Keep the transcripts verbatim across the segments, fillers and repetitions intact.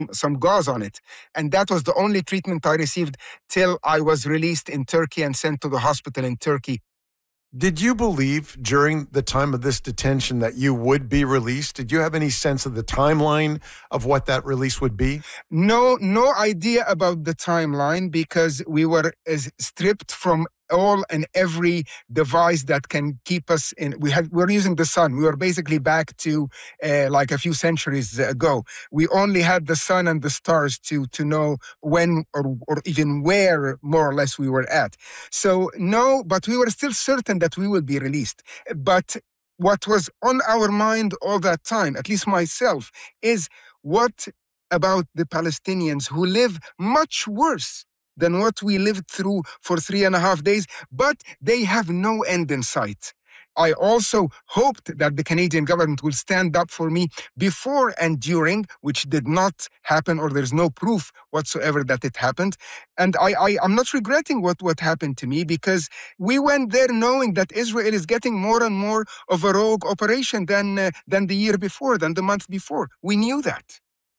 some gauze on it. And that was the only treatment I received till I was released in Turkey and sent to the hospital in Turkey. Did you believe during the time of this detention that you would be released? Did you have any sense of the timeline of what that release would be? No, no idea about the timeline, because we were uh, stripped from all and every device that can keep us in. We had, we were using the sun. We were basically back to uh, like a few centuries ago. We only had the sun and the stars to to know when or, or even where more or less we were at. So no, but we were still certain that we would be released. But what was on our mind all that time, at least myself, is what about the Palestinians who live much worse than what we lived through for three and a half days, but they have no end in sight. I also hoped that the Canadian government will stand up for me before and during, which did not happen, or there's no proof whatsoever that it happened. And I, I, I'm not regretting what, what happened to me, because we went there knowing that Israel is getting more and more of a rogue operation than, uh, than the year before, than the month before. We knew that.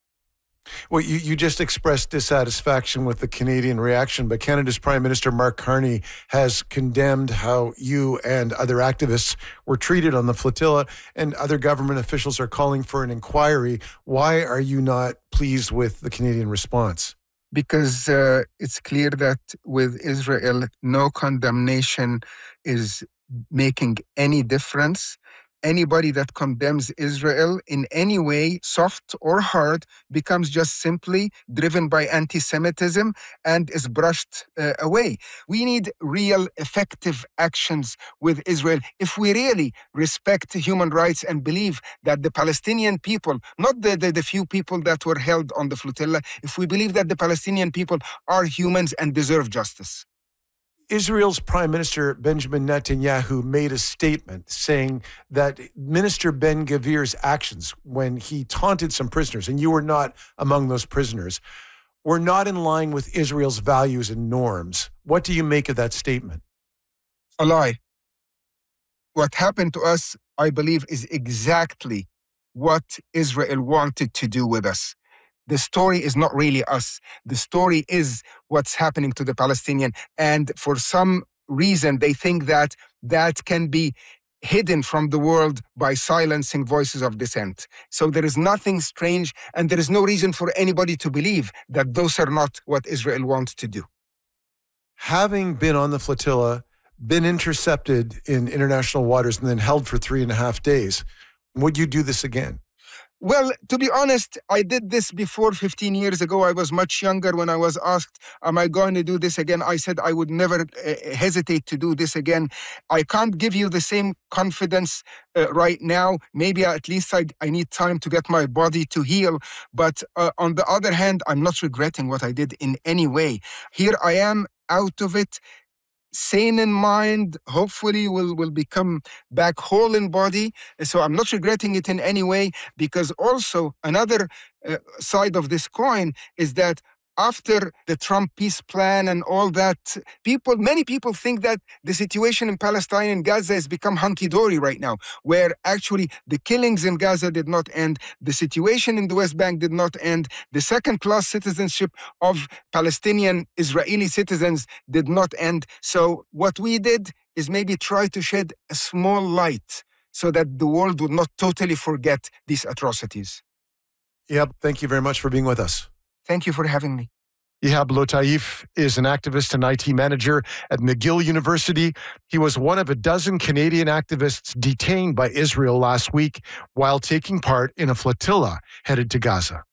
Well, you, you just expressed dissatisfaction with the Canadian reaction, but Canada's Prime Minister Mark Carney has condemned how you and other activists were treated on the flotilla, and other government officials are calling for an inquiry. Why are you not pleased with the Canadian response? Because uh, it's clear that with Israel, no condemnation is making any difference. Anybody that condemns Israel in any way, soft or hard, becomes just simply driven by anti-Semitism and is brushed uh, away. We need real effective actions with Israel if we really respect human rights and believe that the Palestinian people, not the, the, the few people that were held on the flotilla, if we believe that the Palestinian people are humans and deserve justice. Israel's Prime Minister Benjamin Netanyahu made a statement saying that Minister Ben-Gvir's actions when he taunted some prisoners, and you were not among those prisoners, were not in line with Israel's values and norms. What do you make of that statement? A lie. What happened to us, I believe, is exactly what Israel wanted to do with us. The story is not really us. The story is what's happening to the Palestinian. And for some reason, they think that that can be hidden from the world by silencing voices of dissent. So there is nothing strange, and there is no reason for anybody to believe that those are not what Israel wants to do. Having been on the flotilla, been intercepted in international waters, and then held for three and a half days, would you do this again? Well, to be honest, I did this before fifteen years ago. I was much younger when I was asked, am I going to do this again? I said I would never uh, hesitate to do this again. I can't give you the same confidence uh, right now. Maybe at least I, I need time to get my body to heal. But uh, on the other hand, I'm not regretting what I did in any way. Here I am out of it, sane in mind, hopefully will, will become back whole in body. So I'm not regretting it in any way, because also another uh, side of this coin is that after the Trump peace plan and all that, people, many people think that the situation in Palestine and Gaza has become hunky-dory right now, where actually the killings in Gaza did not end, the situation in the West Bank did not end, the second-class citizenship of Palestinian Israeli citizens did not end. So what we did is maybe try to shed a small light so that the world would not totally forget these atrocities. Ihab, thank you very much for being with us. Thank you for having me. Ihab Lotaif is an activist and I T manager at McGill University. He was one of a dozen Canadian activists detained by Israel last week while taking part in a flotilla headed to Gaza.